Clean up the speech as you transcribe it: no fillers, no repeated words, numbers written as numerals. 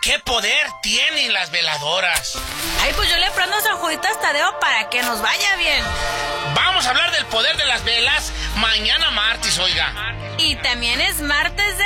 ¿Qué poder tienen las veladoras? Ay, pues yo le prendo a San Juditas Tadeo para que nos vaya bien. Vamos a hablar del poder de las velas mañana martes, oiga. Y también es martes de